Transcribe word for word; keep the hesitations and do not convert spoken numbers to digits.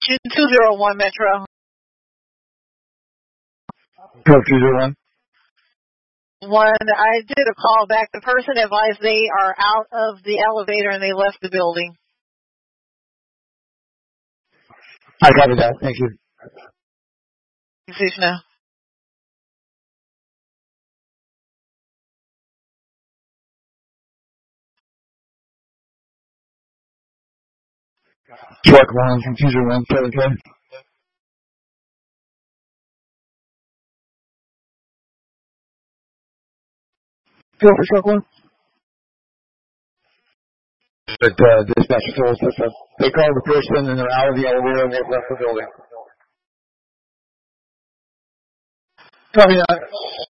June two zero one Metro. Go two zero one. One, I did a call back. The person advised they are out of the elevator and they left the building. I got that. Thank you. Krishna. Truck one from two zero one seven K. Go for truck one. But uh, dispatch told us that they called the person and they're out of the elevator and they've left the building. Copy that.